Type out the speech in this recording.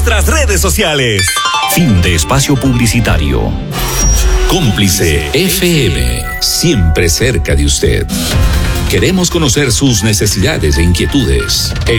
nuestras redes sociales. Fin de espacio publicitario. Cómplice FM, siempre cerca de usted. Queremos conocer sus necesidades e inquietudes.